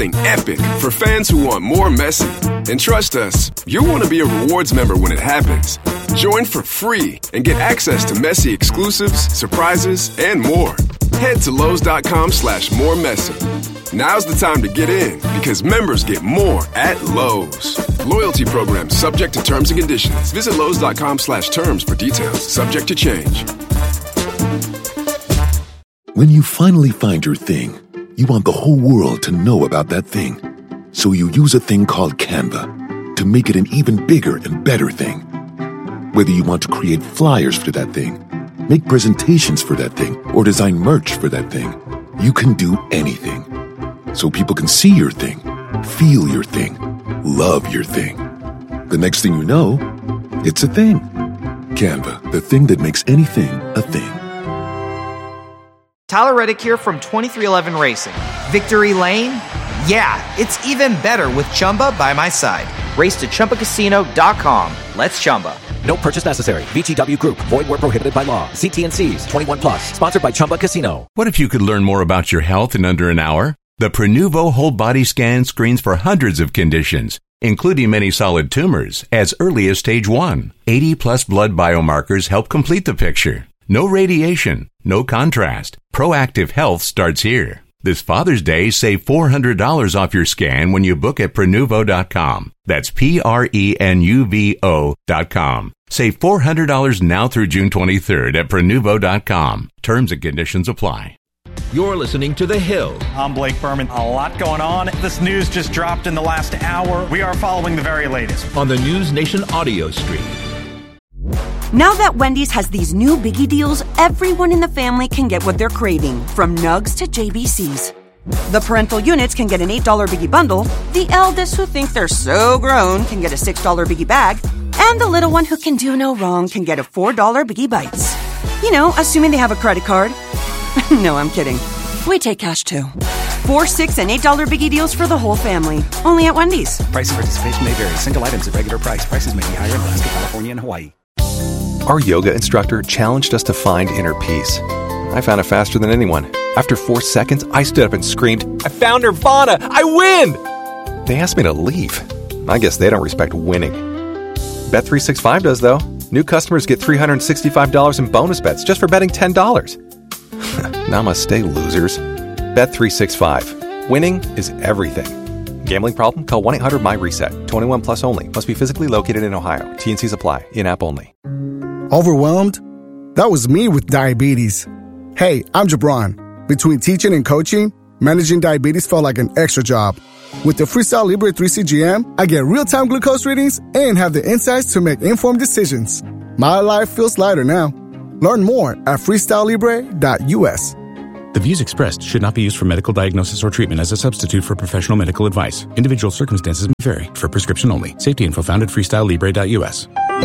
epic for fans who want more Messi. And trust us, you'll want to be a rewards member when it happens. Join for free and get access to Messi exclusives, surprises, and more. Head to Lowe's.com/more Messi. Now's the time to get in because members get more at Lowe's. Loyalty program subject to terms and conditions. Visit Lowe's.com/terms for details. Subject to change. When you finally find your thing, you want the whole world to know about that thing. So you use a thing called Canva to make it an even bigger and better thing. Whether you want to create flyers for that thing, make presentations for that thing, or design merch for that thing, you can do anything. So people can see your thing, feel your thing, love your thing. The next thing you know, it's a thing. Canva, the thing that makes anything a thing. Tyler Reddick here from 2311 Racing. Victory Lane? Yeah, it's even better with Chumba by my side. Race to ChumbaCasino.com. Let's Chumba. No purchase necessary. VGW Group. Void where prohibited by law. See T&Cs. 21 plus. Sponsored by Chumba Casino. What if you could learn more about your health in under an hour? The Prenuvo whole body scan screens for hundreds of conditions, including many solid tumors, as early as stage 1. 80 plus blood biomarkers help complete the picture. No radiation, no contrast. Proactive health starts here. This Father's Day, save $400 off your scan when you book at Prenuvo.com. That's Prenuvo.com. Save $400 now through June 23rd at Prenuvo.com. Terms and conditions apply. You're listening to The Hill. I'm Blake Berman. A lot going on. This news just dropped in the last hour. We are following the very latest On the News Nation audio stream. Now that Wendy's has these new biggie deals, everyone in the family can get what they're craving, from Nugs to JBCs. The parental units can get an $8 biggie bundle, the eldest who think they're so grown can get a $6 biggie bag, and the little one who can do no wrong can get a $4 biggie bites. You know, assuming they have a credit card. No, I'm kidding. We take cash too. 4, 6, and $8 biggie deals for the whole family. Only at Wendy's. Price and participation may vary. Single items at regular price. Prices may be higher in Alaska, California, and Hawaii. Our yoga instructor challenged us to find inner peace. I found it faster than anyone. After 4 seconds, I stood up and screamed, "I found Nirvana! I win!" They asked me to leave. I guess they don't respect winning. Bet365 does, though. New customers get $365 in bonus bets just for betting $10. Namaste, losers. Bet365. Winning is everything. Gambling problem? Call 1-800-MY-RESET. 21 plus only. Must be physically located in Ohio. T&Cs apply. In-app only. Overwhelmed? That was me with diabetes. Hey, I'm Jabron. Between teaching and coaching, managing diabetes felt like an extra job. With the Freestyle Libre 3 CGM, I get real-time glucose readings and have the insights to make informed decisions. My life feels lighter now. Learn more at freestylelibre.us. The views expressed should not be used for medical diagnosis or treatment as a substitute for professional medical advice. Individual circumstances may vary. For prescription only. Safety info found at freestylelibre.us.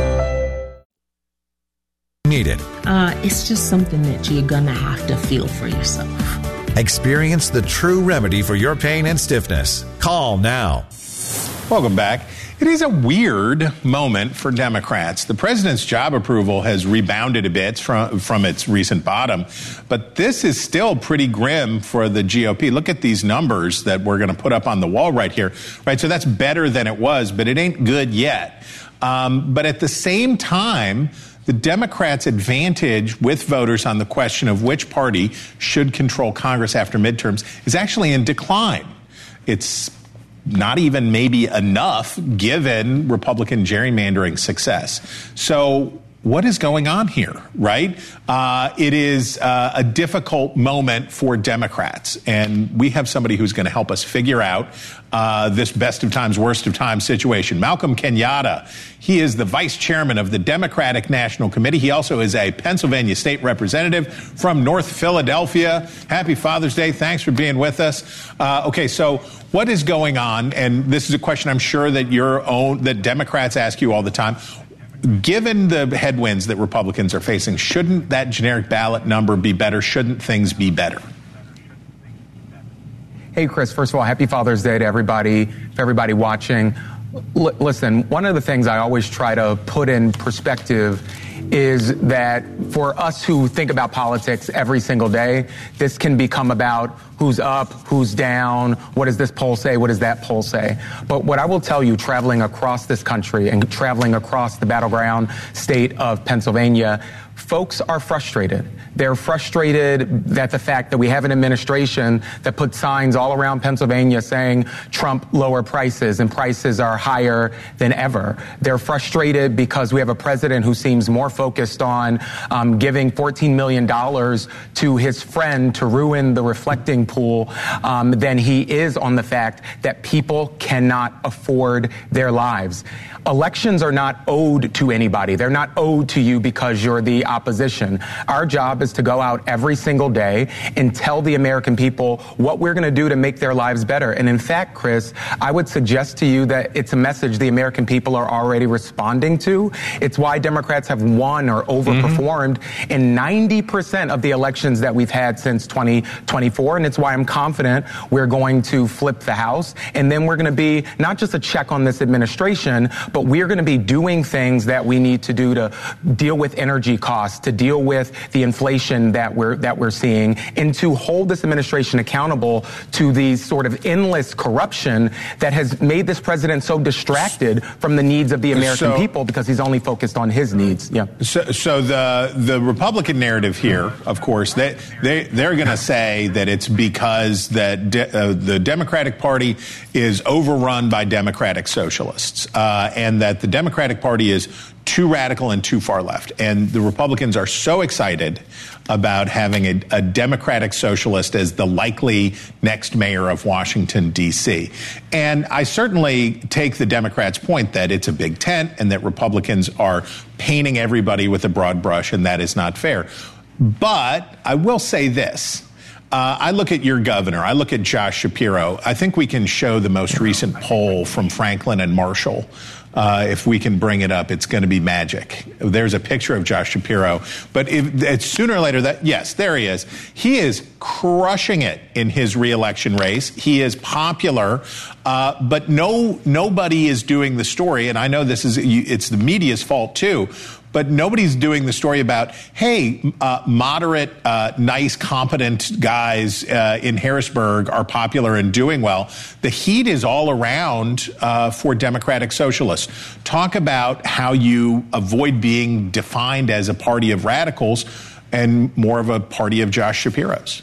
Needed. It's just something that you're gonna have to feel for yourself. Experience the true remedy for your pain and stiffness. Call now. Welcome back. It is a weird moment for Democrats. The president's job approval has rebounded a bit from its recent bottom, but this is still pretty grim for the GOP. Look at these numbers that we're going to put up on the wall right here. Right, so that's better than it was, but it ain't good yet. But at the same time, the Democrats' advantage with voters on the question of which party should control Congress after midterms is actually in decline. It's not even maybe enough given Republican gerrymandering success. So what is going on here, right? It is a difficult moment for Democrats, and we have somebody who's going to help us figure out this best of times, worst of times situation. Malcolm Kenyatta, he is the vice chairman of the Democratic National Committee. He also is a Pennsylvania state representative from North Philadelphia. Happy Father's Day. Thanks for being with us. Okay, so what is going on? And this is a question I'm sure that that Democrats ask you all the time. Given the headwinds that Republicans are facing, shouldn't that generic ballot number be better? Shouldn't things be better? Hey, Chris, first of all, happy Father's Day to everybody, for everybody watching. Listen, one of the things I always try to put in perspective is that for us who think about politics every single day, this can become about who's up, who's down, what does this poll say, what does that poll say. But what I will tell you, traveling across this country and traveling across the battleground state of Pennsylvania, folks are frustrated. They're frustrated at the fact that we have an administration that puts signs all around Pennsylvania saying Trump lower prices and prices are higher than ever. They're frustrated because we have a president who seems more focused on giving $14 million to his friend to ruin the reflecting pool than he is on the fact that people cannot afford their lives. Elections are not owed to anybody. They're not owed to you because you're the opposition. Our job is to go out every single day and tell the American people what we're going to do to make their lives better. And in fact, Chris, I would suggest to you that it's a message the American people are already responding to. It's why Democrats have won or overperformed in 90% of the elections that we've had since 2024. And it's why I'm confident we're going to flip the House. And then we're going to be not just a check on this administration, but we're going to be doing things that we need to do to deal with energy costs, to deal with the inflation that we're seeing, and to hold this administration accountable to the sort of endless corruption that has made this president so distracted from the needs of the American people because he's only focused on his needs. Yeah. So the Republican narrative here, of course, they're going to say that it's because that the Democratic Party is overrun by Democratic socialists, and that the Democratic Party is too radical and too far left. And the Republicans are so excited about having a Democratic socialist as the likely next mayor of Washington, D.C. And I certainly take the Democrats' point that it's a big tent and that Republicans are painting everybody with a broad brush, and that is not fair. But I will say this. I look at your governor. I look at Josh Shapiro. I think we can show the most recent poll from Franklin and Marshall. If we can bring it up, it's going to be magic. There's a picture of Josh Shapiro. But it's sooner or later yes, there he is. He is crushing it in his reelection race. He is popular, but nobody is doing the story. And I know it's the media's fault, too. But nobody's doing the story about, hey, moderate, nice, competent guys in Harrisburg are popular and doing well. The heat is all around for Democratic socialists. Talk about how you avoid being defined as a party of radicals and more of a party of Josh Shapiro's.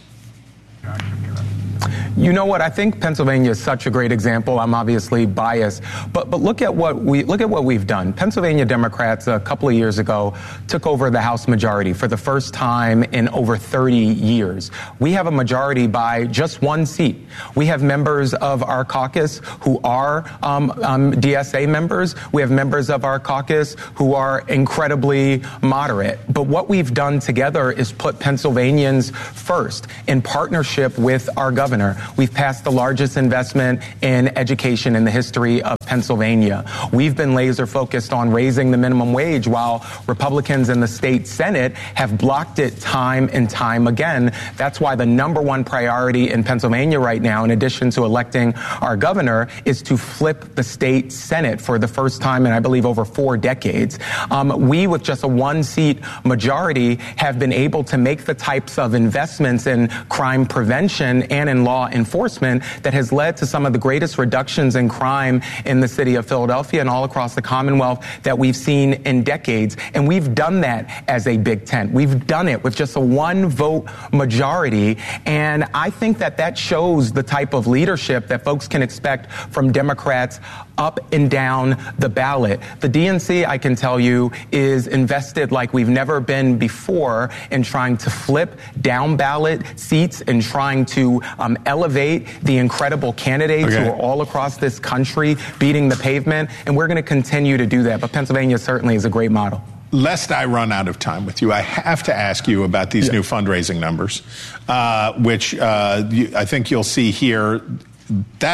You know what? I think Pennsylvania is such a great example. I'm obviously biased, but look at what we've done. Pennsylvania Democrats a couple of years ago took over the House majority for the first time in over 30 years. We have a majority by just one seat. We have members of our caucus who are DSA members. We have members of our caucus who are incredibly moderate. But what we've done together is put Pennsylvanians first in partnership with our governor. We've passed the largest investment in education in the history of Pennsylvania. We've been laser focused on raising the minimum wage while Republicans in the state Senate have blocked it time and time again. That's why the number one priority in Pennsylvania right now, in addition to electing our governor, is to flip the state Senate for the first time in, I believe, over 4 decades. We, with just a one-seat majority, have been able to make the types of investments in crime prevention and in law enforcement that has led to some of the greatest reductions in crime in the city of Philadelphia and all across the Commonwealth that we've seen in decades. And we've done that as a big tent. We've done it with just a 1-vote majority. And I think that shows the type of leadership that folks can expect from Democrats up and down the ballot. The DNC, I can tell you, is invested like we've never been before in trying to flip down ballot seats and trying to elevate the incredible candidates who are all across this country beating the pavement. And we're going to continue to do that. But Pennsylvania certainly is a great model. Lest I run out of time with you, I have to ask you about these new fundraising numbers, which I think you'll see here. That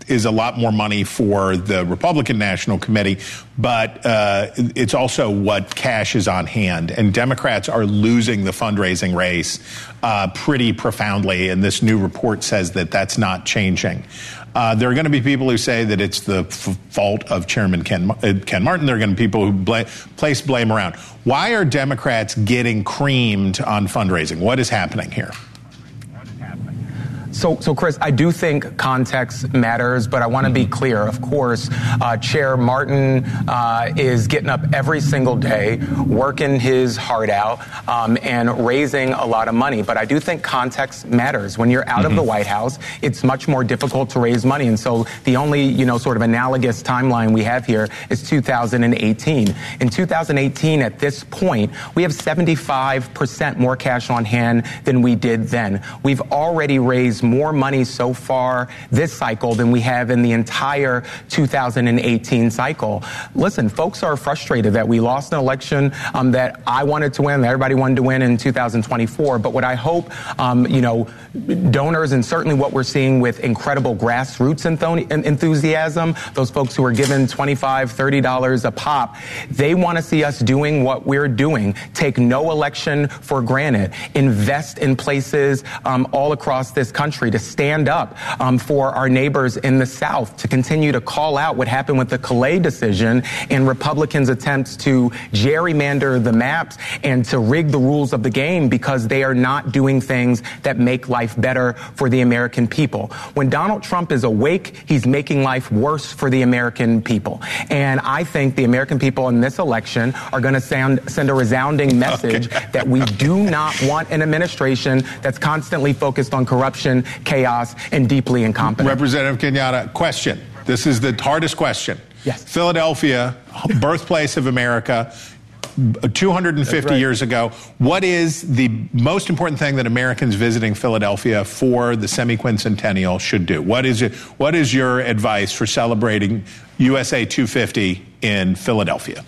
is a lot more money for the Republican National Committee, but it's also what cash is on hand. And Democrats are losing the fundraising race pretty profoundly, and this new report says that that's not changing. There are going to be people who say that it's the fault of Chairman Ken Martin. There are going to be people who place blame around. Why are Democrats getting creamed on fundraising? What is happening here? So, Chris, I do think context matters, but I want to be clear. Of course, Chair Martin is getting up every single day, working his heart out, and raising a lot of money. But I do think context matters. When you're out of the White House, it's much more difficult to raise money. And so the only, sort of analogous timeline we have here is 2018. In 2018, at this point, we have 75% more cash on hand than we did then. We've already raised more money so far this cycle than we have in the entire 2018 cycle. Listen, folks are frustrated that we lost an election that I wanted to win, that everybody wanted to win in 2024. But what I hope, donors, and certainly what we're seeing with incredible grassroots enthusiasm, those folks who are given $25, $30 a pop, they want to see us doing what we're doing. Take no election for granted. Invest in places all across this country to stand up for our neighbors in the South, to continue to call out what happened with the Calais decision and Republicans' attempts to gerrymander the maps and to rig the rules of the game because they are not doing things that make life better for the American people. When Donald Trump is awake, he's making life worse for the American people. And I think the American people in this election are going to send a resounding message that we do not want an administration that's constantly focused on corruption, chaos, and deeply incompetent. Representative Kenyatta, question. This is the hardest question. Yes. Philadelphia, birthplace of America, 250 years ago. What is the most important thing that Americans visiting Philadelphia for the semi-quincentennial should do? What is your advice for celebrating USA 250 in Philadelphia?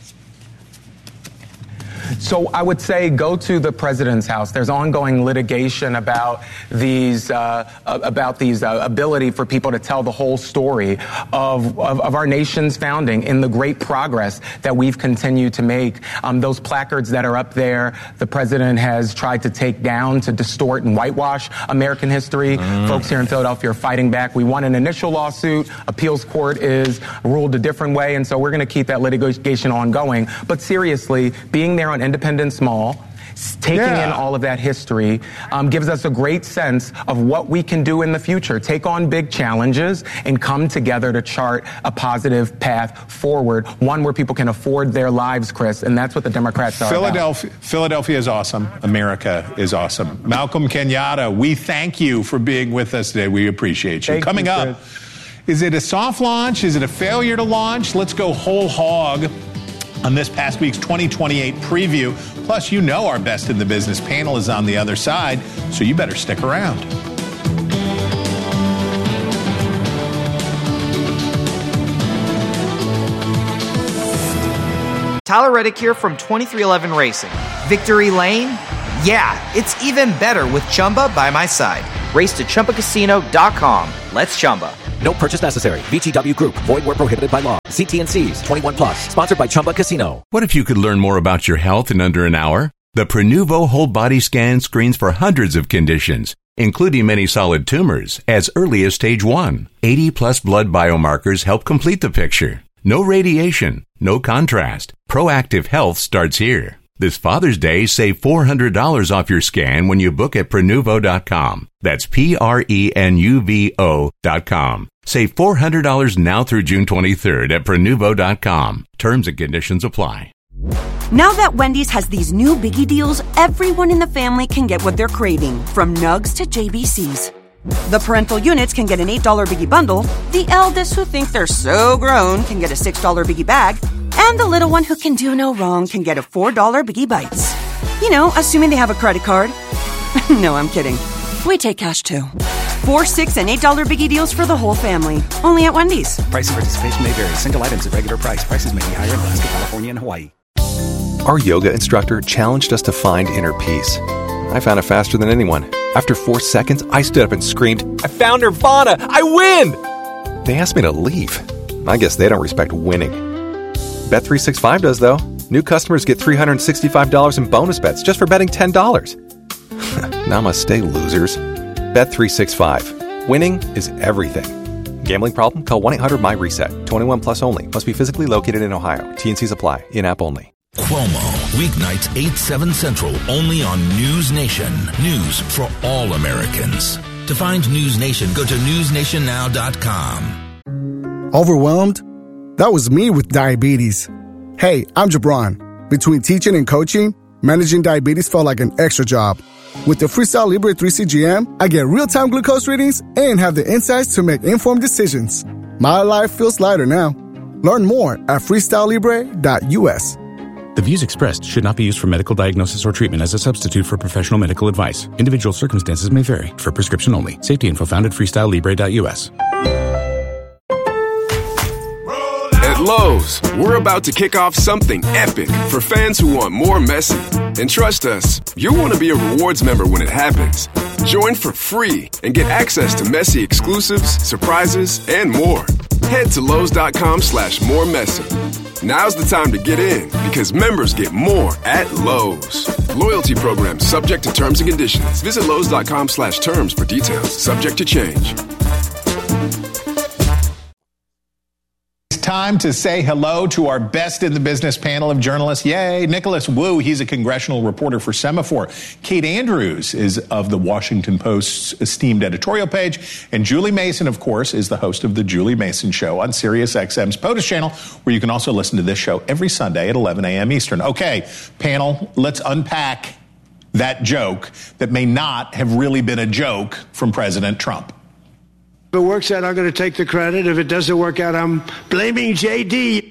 So I would say go to the president's house. There's ongoing litigation about these ability for people to tell the whole story of our nation's founding and the great progress that we've continued to make. Those placards that are up there, the president has tried to take down to distort and whitewash American history. Folks here in Philadelphia are fighting back. We won an initial lawsuit. Appeals court is ruled a different way, and so we're going to keep that litigation ongoing. But seriously, being there on Independence Mall, taking in all of that history, gives us a great sense of what we can do in the future. Take on big challenges and come together to chart a positive path forward, one where people can afford their lives, Chris, and that's what the Democrats are about. Philadelphia is awesome. America is awesome. Malcolm Kenyatta, we thank you for being with us today. We appreciate you. Coming up, is it a soft launch? Is it a failure to launch? Let's go whole hog on this past week's 2028 preview. Plus, our Best in the Business panel is on the other side, so you better stick around. Tyler Reddick here from 2311 Racing. Victory Lane? Yeah, it's even better with Chumba by my side. Race to ChumbaCasino.com. Let's Chumba. No purchase necessary. VGW Group. Void where prohibited by law. See T&Cs. 21 plus. Sponsored by Chumba Casino. What if you could learn more about your health in under an hour? The Prenuvo whole body scan screens for hundreds of conditions, including many solid tumors, as early as stage 1. 80 plus blood biomarkers help complete the picture. No radiation, no contrast. Proactive health starts here. This Father's Day, save $400 off your scan when you book at Prenuvo.com. That's Prenuvo.com. Save $400 now through June 23rd at Prenuvo.com. Terms and conditions apply. Now that Wendy's has these new biggie deals, everyone in the family can get what they're craving, from nugs to JBCs. The parental units can get an $8 biggie bundle, the eldest who think they're so grown can get a $6 biggie bag, and the little one who can do no wrong can get a $4 Biggie Bites. Assuming they have a credit card. No, I'm kidding. We take cash too. 4, $6, and $8 Biggie deals for the whole family. Only at Wendy's. Price and participation may vary. Single items at regular price. Prices may be higher in Alaska, California, and Hawaii. Our yoga instructor challenged us to find inner peace. I found it faster than anyone. After 4 seconds, I stood up and screamed, "I found Nirvana! I win!" They asked me to leave. I guess they don't respect winning. Bet365 does, though. New customers get $365 in bonus bets just for betting $10. Namaste, losers. Bet365. Winning is everything. Gambling problem? Call 1-800-MY-RESET. 21 plus only. Must be physically located in Ohio. T&Cs apply. In-app only. Cuomo, weeknights 8-7 Central, only on News Nation. News for all Americans. To find News Nation, go to newsnation.now.com. Overwhelmed? That was me with diabetes. Hey, I'm Jabron. Between teaching and coaching, managing diabetes felt like an extra job. With the Freestyle Libre 3 CGM, I get real-time glucose readings and have the insights to make informed decisions. My life feels lighter now. Learn more at freestylelibre.us. The views expressed should not be used for medical diagnosis or treatment as a substitute for professional medical advice. Individual circumstances may vary. For prescription only. Safety info found at freestylelibre.us. At Lowe's, we're about to kick off something epic for fans who want more Messi. And trust us, you'll want to be a rewards member when it happens. Join for free and get access to Messi exclusives, surprises, and more. Head to Lowe's.com/moremessy. Now's the time to get in because members get more at Lowe's. Loyalty program subject to terms and conditions. Visit Lowe's.com/terms for details. Subject to change. Time to say hello to our best in the business panel of journalists. Yay. Nicholas Wu, he's a congressional reporter for Semaphore. Kate Andrews is of the Washington Post's esteemed editorial page. And Julie Mason, of course, is the host of the Julie Mason Show on SiriusXM's POTUS channel, where you can also listen to this show every Sunday at 11 a.m. Eastern. Okay, panel, let's unpack that joke that may not have really been a joke from President Trump. If it works out, I'm going to take the credit. If it doesn't work out, I'm blaming JD.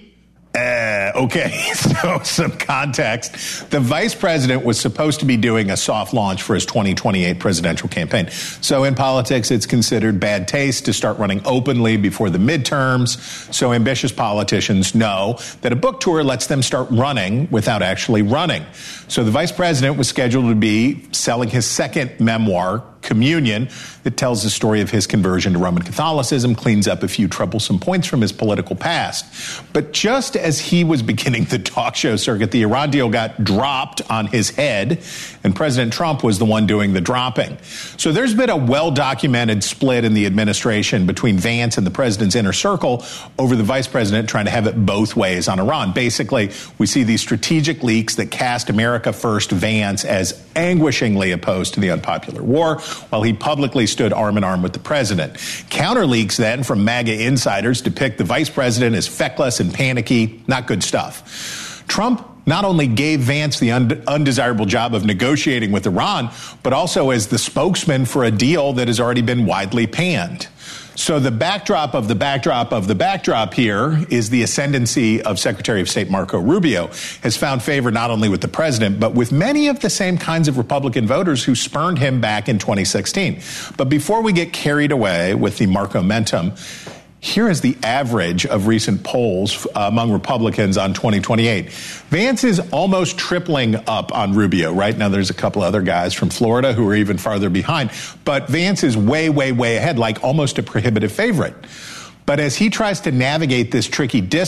Okay, so some context. The vice president was supposed to be doing a soft launch for his 2028 presidential campaign. So in politics, it's considered bad taste to start running openly before the midterms. So ambitious politicians know that a book tour lets them start running without actually running. So the vice president was scheduled to be selling his second memoir, Communion, that tells the story of his conversion to Roman Catholicism, cleans up a few troublesome points from his political past. But just as he was beginning the talk show circuit, the Iran deal got dropped on his head, and President Trump was the one doing the dropping. So there's been a well-documented split in the administration between Vance and the president's inner circle over the vice president trying to have it both ways on Iran. Basically, we see these strategic leaks that cast America First Vance as anguishingly opposed to the unpopular war, while he publicly stood arm in arm with the president. Counter leaks then from MAGA insiders depict the vice president as feckless and panicky. Not good stuff. Trump not only gave Vance the undesirable job of negotiating with Iran, but also as the spokesman for a deal that has already been widely panned. So the backdrop of the backdrop of the backdrop here is the ascendancy of Secretary of State Marco Rubio has found favor not only with the president, but with many of the same kinds of Republican voters who spurned him back in 2016. But before we get carried away with the Marco-mentum, here is the average of recent polls among Republicans on 2028. Vance is almost tripling up on Rubio. Right now, there's a couple other guys from Florida who are even farther behind. But Vance is way, way, way ahead, like almost a prohibitive favorite. But as he tries to navigate this tricky distance,